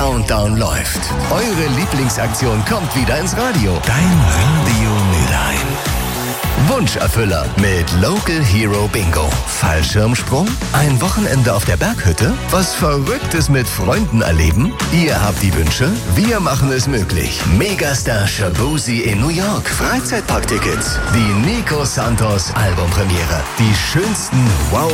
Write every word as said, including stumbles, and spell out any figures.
Countdown läuft. Eure Lieblingsaktion kommt wieder ins Radio. Dein Radio Mülheim. Wunscherfüller mit Local Hero Bingo. Fallschirmsprung? Ein Wochenende auf der Berghütte? Was Verrücktes mit Freunden erleben? Ihr habt die Wünsche, wir machen es möglich. Megastar Shaboozey in New York. Freizeitparktickets. Die Nico Santos Albumpremiere. Die schönsten Wow